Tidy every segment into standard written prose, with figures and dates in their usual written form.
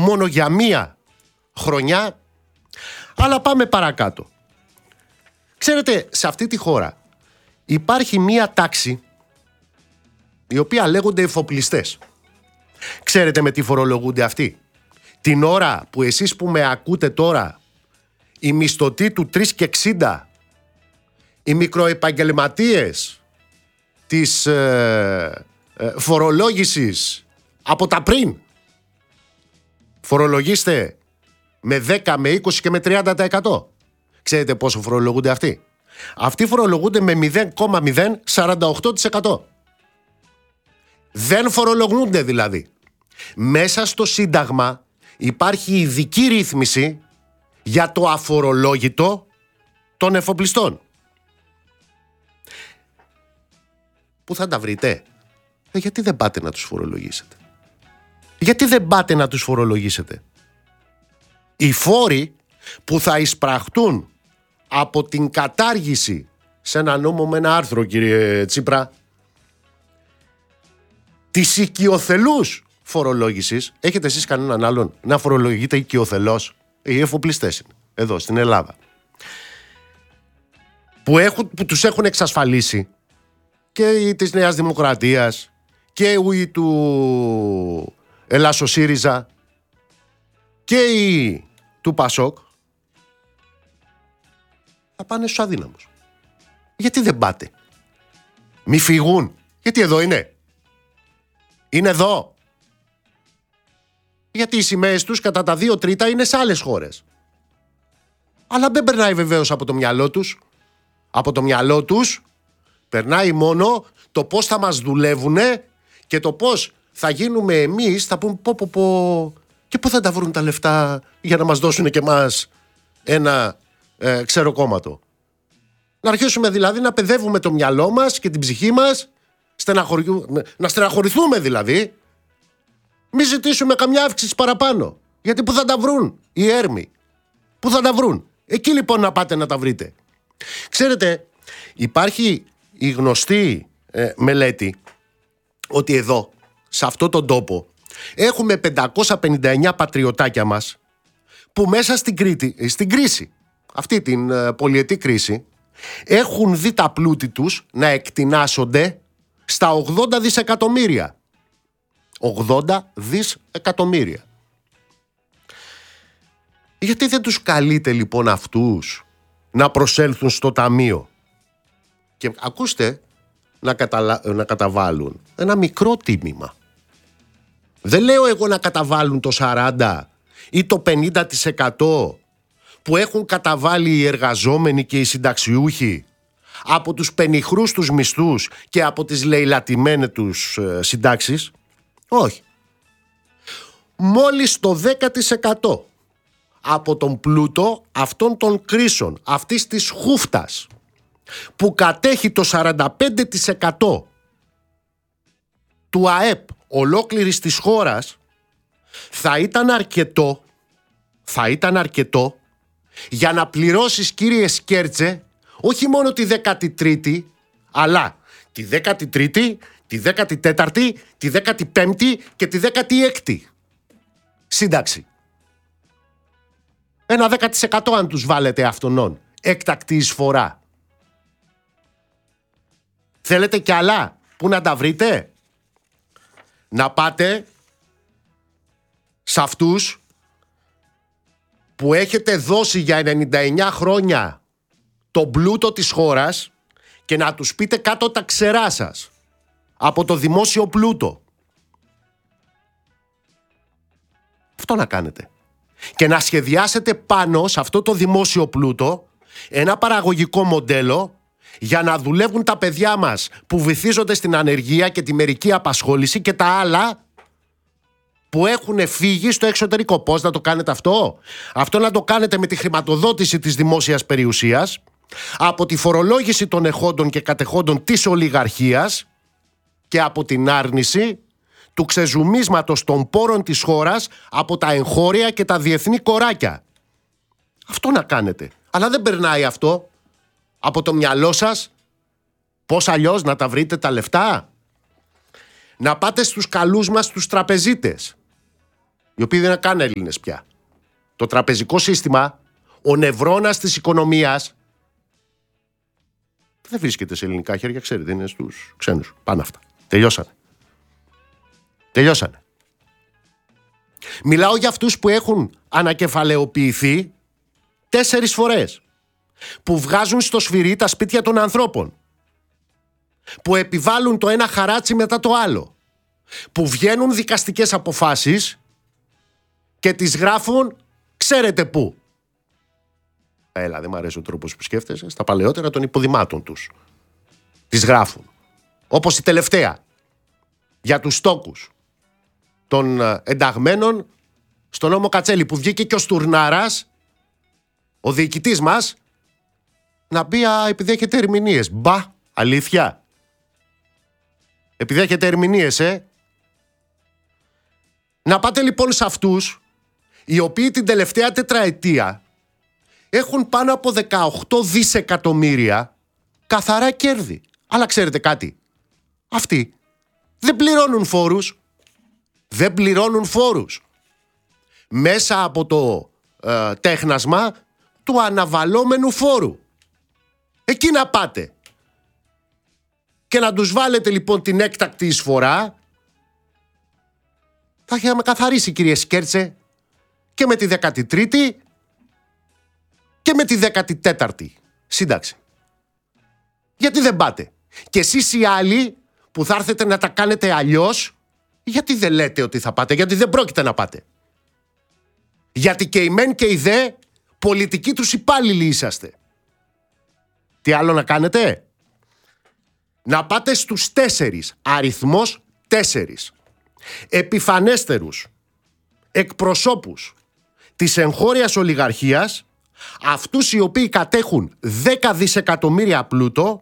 μόνο για μία χρονιά. Αλλά πάμε παρακάτω. Ξέρετε, σε αυτή τη χώρα υπάρχει μία τάξη η οποία λέγονται εφοπλιστές. Ξέρετε με τι φορολογούνται αυτοί? Την ώρα που εσείς που με ακούτε τώρα, οι μισθωτοί του 3,60, οι μικροεπαγγελματίες της φορολόγησης από τα πριν, φορολογήστε με 10, με 20 και με 30%. Ξέρετε πόσο φορολογούνται αυτοί? Αυτοί φορολογούνται με 0,048%. Δεν φορολογούνται δηλαδή. Μέσα στο Σύνταγμα υπάρχει ειδική ρύθμιση για το αφορολόγητο των εφοπλιστών. Πού θα τα βρείτε? Γιατί δεν πάτε να τους φορολογήσετε? Γιατί δεν πάτε να τους φορολογήσετε? Οι φόροι που θα εισπραχτούν από την κατάργηση, σε ένα νόμο με ένα άρθρο, κύριε Τσίπρα, της οικειοθελούς φορολόγησης, έχετε εσείς κανέναν άλλον να φορολογείτε οικειοθελώς? Οι εφοπλιστές είναι, εδώ στην Ελλάδα, που τους έχουν εξασφαλίσει και οι της Νέας Δημοκρατίας και οι του Ελλάσσο ΣΥΡΙΖΑ και οι του ΠΑΣΟΚ, θα πάνε στους αδύναμους. Γιατί δεν πάτε? Μη φύγουν. Γιατί εδώ είναι. Είναι εδώ. Γιατί οι σημαίες τους κατά τα 2/3 είναι σε άλλες χώρες. Αλλά δεν περνάει βεβαίως από το μυαλό τους. Από το μυαλό τους περνάει μόνο το πώς θα μας δουλεύουνε και το πώς θα γίνουμε εμείς, θα πούμε πω και πού θα τα βρουν τα λεφτά για να μας δώσουν και εμάς ένα ξεροκόμματο. Να αρχίσουμε δηλαδή να παιδεύουμε το μυαλό μας και την ψυχή μας, να στεναχωρηθούμε δηλαδή. Μη ζητήσουμε καμιά αύξηση παραπάνω. Γιατί πού θα τα βρουν οι έρμοι? Πού θα τα βρουν? Εκεί λοιπόν να πάτε να τα βρείτε. Ξέρετε, υπάρχει η γνωστή μελέτη ότι εδώ, σε αυτό τον τόπο, έχουμε 559 πατριωτάκια μας που μέσα στην κρίση, αυτή την πολυετή κρίση, έχουν δει τα πλούτη τους να εκτινάσσονται στα 80 δισεκατομμύρια. 80 δισεκατομμύρια. Γιατί δεν τους καλείτε λοιπόν αυτούς να προσέλθουν στο ταμείο και ακούστε να καταβάλουν ένα μικρό τίμημα? Δεν λέω εγώ να καταβάλουν το 40 ή το 50% που έχουν καταβάλει οι εργαζόμενοι και οι συνταξιούχοι από τους πενιχρούς τους μισθούς και από τις λαιλατημένες τους συντάξεις. Όχι. Μόλις το 10% από τον πλούτο αυτών των κρίσεων, αυτής της χούφτας που κατέχει το 45% του ΑΕΠ ολόκληρης της χώρας, θα ήταν αρκετό για να πληρώσεις, κύριε Σκέρτζε, όχι μόνο τη 13η, αλλά τη 13η, τη 14η, τη 15η και τη 16η σύνταξη. Ένα 10% αν τους βάλετε αυτονών έκτακτη εισφορά. Θέλετε κι άλλα? Πού να τα βρείτε? Να πάτε σε αυτούς που έχετε δώσει για 99 χρόνια τον πλούτο της χώρας και να τους πείτε κάτω τα ξερά σας από το δημόσιο πλούτο. Αυτό να κάνετε. Και να σχεδιάσετε πάνω σε αυτό το δημόσιο πλούτο ένα παραγωγικό μοντέλο για να δουλεύουν τα παιδιά μας που βυθίζονται στην ανεργία και τη μερική απασχόληση και τα άλλα που έχουν φύγει στο εξωτερικό. Πώς να το κάνετε αυτό? Αυτό να το κάνετε με τη χρηματοδότηση της δημόσιας περιουσίας, από τη φορολόγηση των εχόντων και κατεχόντων της ολιγαρχίας και από την άρνηση του ξεζουμίσματος των πόρων της χώρας από τα εγχώρια και τα διεθνή κοράκια. Αυτό να κάνετε. Αλλά δεν περνάει αυτό από το μυαλό σας. Πώς αλλιώς να τα βρείτε τα λεφτά? Να πάτε στους καλούς μας τους τραπεζίτες οι οποίοι δεν είναι καν Έλληνες πια. Το τραπεζικό σύστημα, ο νευρώνας της οικονομίας, δεν βρίσκεται σε ελληνικά χέρια, ξέρετε, είναι στους ξένους. Πάνε αυτά. Τελειώσανε. Μιλάω για αυτούς που έχουν ανακεφαλαιοποιηθεί 4 φορές. Που βγάζουν στο σφυρί τα σπίτια των ανθρώπων. Που επιβάλλουν το ένα χαράτσι μετά το άλλο. Που βγαίνουν δικαστικές αποφάσεις και τις γράφουν ξέρετε πού. Έλα, δεν μου αρέσει ο τρόπος που σκέφτεσαι. Στα παλαιότερα των υποδημάτων τους. Τις γράφουν. Όπως η τελευταία. Για τους στόκους των ενταγμένων στον νόμο Κατσέλη, που βγήκε και ο Στουρνάρας, ο διοικητής μας, να πει επειδή έχετε ερμηνείες. Μπα, αλήθεια. Επειδή έχετε ερμηνείες, Να πάτε λοιπόν σε αυτούς οι οποίοι την τελευταία τετραετία έχουν πάνω από 18 δισεκατομμύρια καθαρά κέρδη. Αλλά ξέρετε κάτι, αυτοί δεν πληρώνουν φόρους. Δεν πληρώνουν φόρους. Μέσα από το τέχνασμα του αναβαλώμενου φόρου. Εκεί να πάτε. Και να τους βάλετε λοιπόν την έκτακτη εισφορά. Θα έχει να με καθαρίσει, κύριε Σκέρτσε, και με τη 13η και με τη 14η σύνταξη. Γιατί δεν πάτε? Και εσείς οι άλλοι που θα έρθετε να τα κάνετε αλλιώς, γιατί δεν λέτε ότι θα πάτε? Γιατί δεν πρόκειται να πάτε. Γιατί και οι μεν και οι δε πολιτικοί τους υπάλληλοι είσαστε. Τι άλλο να κάνετε? Να πάτε στους 4, αριθμός 4, επιφανέστερους εκπροσώπους της εγχώριας ολιγαρχίας, αυτούς οι οποίοι κατέχουν 10 δισεκατομμύρια πλούτο,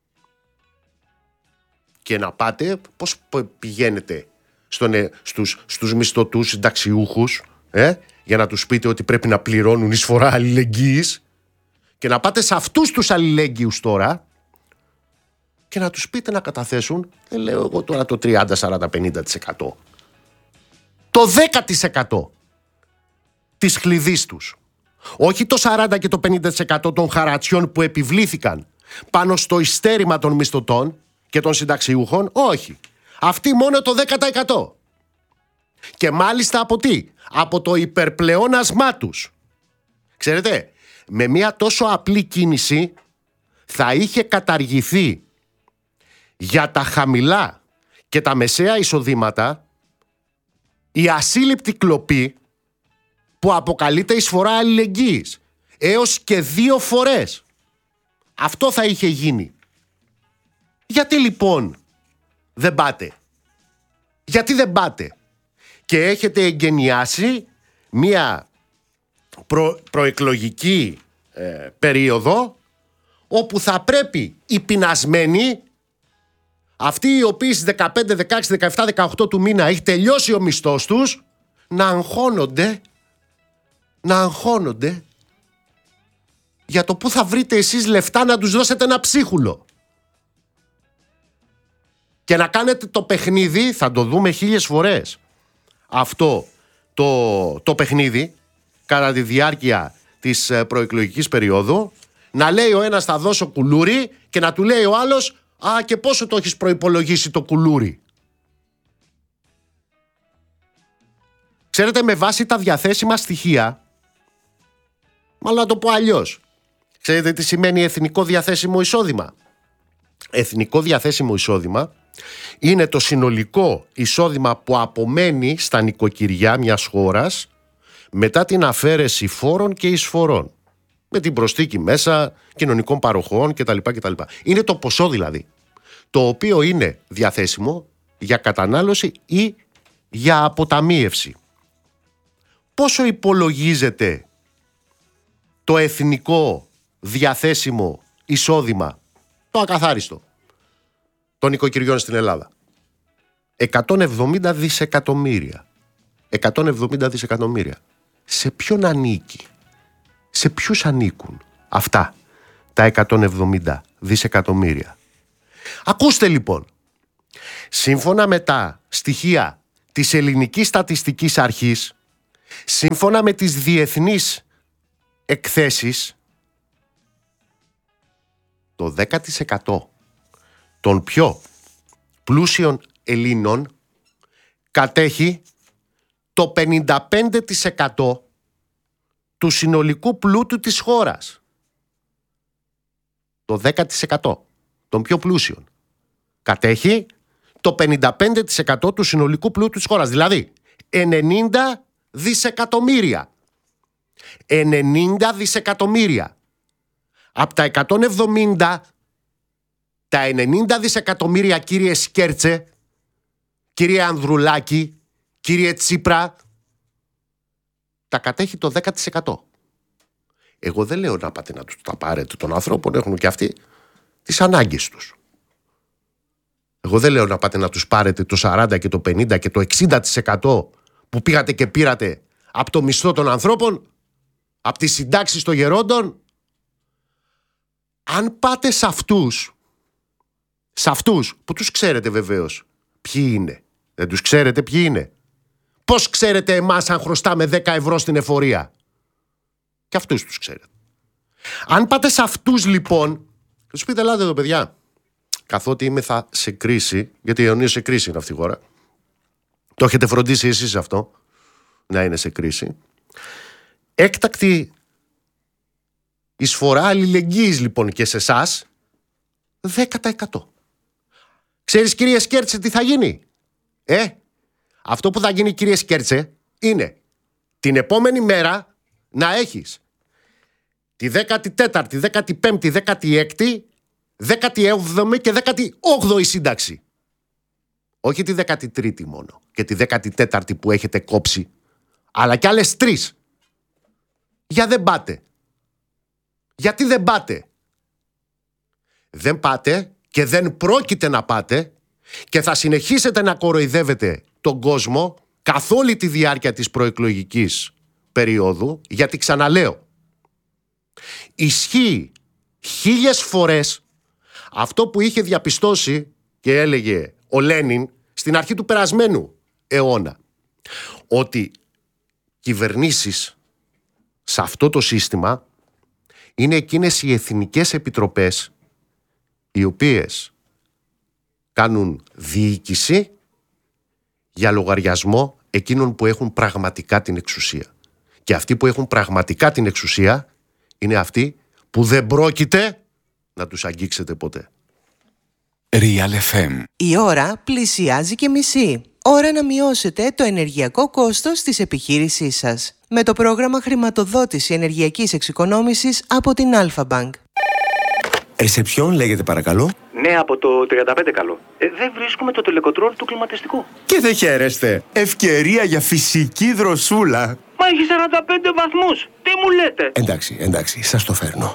και να πάτε, πώς πηγαίνετε στους μισθωτούς συνταξιούχους, για να τους πείτε ότι πρέπει να πληρώνουν εισφορά αλληλεγγύης, και να πάτε σε αυτούς τους αλληλέγγυους τώρα και να τους πείτε να καταθέσουν, δεν λέω εγώ τώρα το 30, 40, 50%, το 10% της χλειδής τους. Όχι το 40 και το 50% των χαρατσιών που επιβλήθηκαν πάνω στο ειστέρημα των μισθωτών και των συνταξιούχων, όχι. Αυτοί μόνο το 10%. Και μάλιστα από τι? Από το υπερπλεόνασμά τους. Ξέρετε, με μια τόσο απλή κίνηση θα είχε καταργηθεί για τα χαμηλά και τα μεσαία εισοδήματα η ασύλληπτη κλοπή που αποκαλείται εισφορά αλληλεγγύης. Έως και 2 φορές. Αυτό θα είχε γίνει. Γιατί λοιπόν δεν πάτε? Γιατί δεν πάτε? Και έχετε εγκαινιάσει μία προεκλογική περίοδο όπου θα πρέπει οι πεινασμένοι, αυτοί οι οποίοι στις 15, 16, 17, 18 του μήνα έχει τελειώσει ο μισθός τους, να αγχώνονται για το πού θα βρείτε εσείς λεφτά να τους δώσετε ένα ψίχουλο. Και να κάνετε το παιχνίδι, θα το δούμε 1000 φορές αυτό το παιχνίδι κατά τη διάρκεια της προεκλογικής περίοδου, να λέει ο ένας θα δώσω κουλούρι και να του λέει ο άλλος και πόσο το έχεις προϋπολογίσει το κουλούρι? Ξέρετε, με βάση τα διαθέσιμα στοιχεία, μάλλον να το πω αλλιώς, ξέρετε τι σημαίνει εθνικό διαθέσιμο εισόδημα? Εθνικό διαθέσιμο εισόδημα είναι το συνολικό εισόδημα που απομένει στα νοικοκυριά μιας χώρας μετά την αφαίρεση φόρων και εισφορών, με την προσθήκη μέσα κοινωνικών παροχών κτλ. Είναι το ποσό δηλαδή, το οποίο είναι διαθέσιμο για κατανάλωση ή για αποταμίευση. Πόσο υπολογίζεται το εθνικό διαθέσιμο εισόδημα, το ακαθάριστο, των νοικοκυριών στην Ελλάδα? 170 δισεκατομμύρια. 170 δισεκατομμύρια. Σε ποιον ανήκει? Σε ποιους ανήκουν αυτά τα 170 δισεκατομμύρια? Ακούστε λοιπόν. Σύμφωνα με τα στοιχεία της Ελληνικής Στατιστικής Αρχής, Σύμφωνα με τις διεθνείς εκθέσεις, το 10% των πιο πλούσιων Ελλήνων κατέχει το 55% του συνολικού πλούτου της χώρας. Το 10% των πιο πλούσιων κατέχει το 55% του συνολικού πλούτου της χώρας. Δηλαδή 90 δισεκατομμύρια. 90 δισεκατομμύρια. Από τα 170, τα 90 δισεκατομμύρια, κύριε Σκέρτσε, κύριε Ανδρουλάκη, κύριε Τσίπρα, τα κατέχει το 10%. Εγώ δεν λέω να πάτε να τους τα πάρετε των ανθρώπων, έχουν και αυτοί τις ανάγκες τους. Εγώ δεν λέω να πάτε να τους πάρετε το 40 και το 50 και το 60% που πήγατε και πήρατε από το μισθό των ανθρώπων, από τις συντάξεις των γερόντων. Αν πάτε σε αυτούς που τους ξέρετε βεβαίως ποιοι είναι, δεν τους ξέρετε ποιοι είναι. Πώς ξέρετε εμάς αν χρωστάμε 10 ευρώ στην εφορία? Και αυτούς τους ξέρετε. Αν πάτε σε αυτούς λοιπόν και τους πείτε, ελάτε εδώ παιδιά, καθότι είμαι σε κρίση, γιατί η Ιωνία σε κρίση είναι αυτή η χώρα, το έχετε φροντίσει εσείς αυτό, να είναι σε κρίση, έκτακτη εισφορά αλληλεγγύης λοιπόν και σε εσάς 10%. Ξέρεις, κύριε Σκέρτσε, τι θα γίνει? Αυτό που θα γίνει, κύριε Σκέρτσε, είναι την επόμενη μέρα να έχεις τη 14η, 15η, 16η, 17η και 18η σύνταξη. Όχι τη 13η μόνο και τη 14η που έχετε κόψει, αλλά και άλλες 3. Για δεν πάτε. Γιατί δεν πάτε? Δεν πάτε και δεν πρόκειται να πάτε και θα συνεχίσετε να κοροϊδεύετε τον κόσμο καθ' όλη τη διάρκεια της προεκλογικής περίοδου, γιατί ξαναλέω, ισχύει 1000 φορές αυτό που είχε διαπιστώσει και έλεγε ο Λένιν στην αρχή του περασμένου αιώνα, ότι κυβερνήσεις σε αυτό το σύστημα είναι εκείνες οι εθνικές επιτροπές οι οποίες κάνουν διοίκηση για λογαριασμό εκείνων που έχουν πραγματικά την εξουσία. Και αυτοί που έχουν πραγματικά την εξουσία είναι αυτοί που δεν πρόκειται να τους αγγίξετε ποτέ. Real FM. Η ώρα πλησιάζει και μισή. Ώρα να μειώσετε το ενεργειακό κόστος της επιχείρησής σας με το πρόγραμμα χρηματοδότηση ενεργειακής εξοικονόμησης από την Alpha Bank. Ρεσεψιόν λέγεται παρακαλώ. Ναι, από το 35 καλό. Δεν βρίσκουμε το τελεκοτρόλ του κλιματιστικού. Και δεν χαίρεστε. Ευκαιρία για φυσική δροσούλα. Μα έχει 45 βαθμούς. Τι μου λέτε? Εντάξει, σας το φέρνω.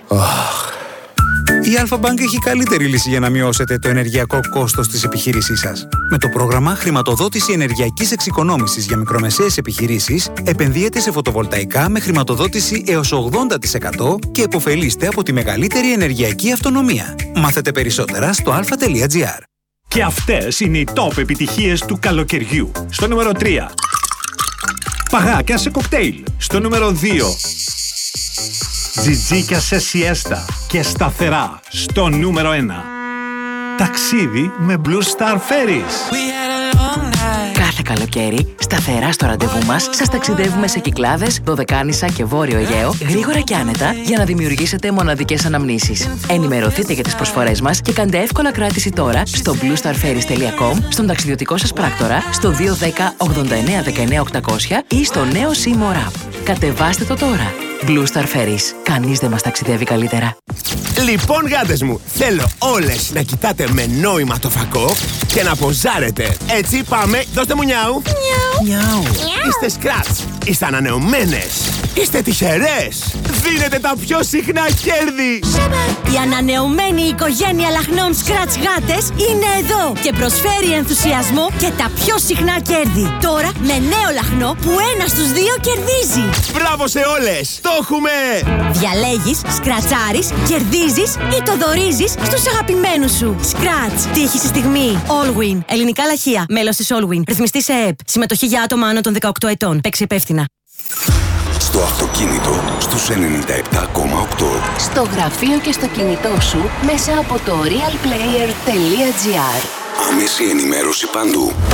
Η Alpha Bank έχει καλύτερη λύση για να μειώσετε το ενεργειακό κόστος της επιχείρησής σας. Με το πρόγραμμα χρηματοδότηση ενεργειακής εξοικονόμησης για μικρομεσαίες επιχειρήσεις, επενδύετε σε φωτοβολταϊκά με χρηματοδότηση έως 80% και επωφελείστε από τη μεγαλύτερη ενεργειακή αυτονομία. Μάθετε περισσότερα στο alpha.gr. Και αυτές είναι οι top επιτυχίες του καλοκαιριού. Στο νούμερο 3. Παγάκια σε κοκτέιλ. Στο νούμερο 2. Τζιτζίκια σε σιέστα και σταθερά. Στο νούμερο 1. Ταξίδι με Blue Star Ferries. Κάθε καλοκαίρι, σταθερά στο ραντεβού μας, σας ταξιδεύουμε σε Κυκλάδες, Δωδεκάνησα και Βόρειο Αιγαίο, γρήγορα και άνετα, για να δημιουργήσετε μοναδικές αναμνήσεις. Ενημερωθείτε για τις προσφορές μας και κάντε εύκολα κράτηση τώρα στο bluestarferries.com, στον ταξιδιωτικό σας πράκτορα, στο 210 89 19 800 ή στο νέο Seymour App. Κατεβάστε το τώρα. Blue Star Ferries. Κανείς δεν μας ταξιδεύει καλύτερα. Λοιπόν, γάτες μου, θέλω όλες να κοιτάτε με νόημα το φακό και να ποζάρετε. Έτσι, πάμε, δώστε μου νιάου. Νιάου. Είστε σκράτς, είστε ανανεωμένες. Είστε τυχερές! Δίνετε τα πιο συχνά κέρδη! Η ανανεωμένη οικογένεια λαχνών Scratch γάτες είναι εδώ και προσφέρει ενθουσιασμό και τα πιο συχνά κέρδη. Τώρα με νέο λαχνό που 1 στους 2 κερδίζει. Μπράβο σε όλες! Το έχουμε! Διαλέγεις, σκρατσάρεις, κερδίζεις ή το δωρίζεις στους αγαπημένους σου. Scratch. Τύχη στη στιγμή. Allwin. Ελληνικά λαχεία. Μέλος της Allwin. Ρυθμιστή σε ΕΕΠ. Συμμετοχή για άτομα άνω των 18 ετών. Παίξει υπεύθυνα. Στο αυτοκίνητο στους 97,8. Στο γραφείο και στο κινητό σου μέσα από το realplayer.gr. Άμεση ενημέρωση παντού.